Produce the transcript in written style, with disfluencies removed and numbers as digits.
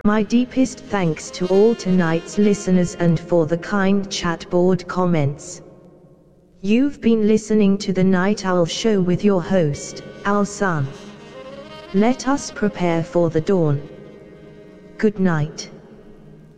My deepest thanks to all tonight's listeners and for the kind chat board comments. You've been listening to the Night Owl Show with your host, Owl Sun. Let us prepare for the dawn. Good night.